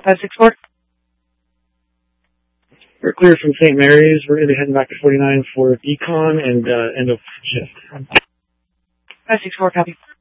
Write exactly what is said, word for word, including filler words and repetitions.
five six four. We're clear from Saint Mary's. We're going to be heading back to forty-nine for decon and uh, end of shift. five six four, copy.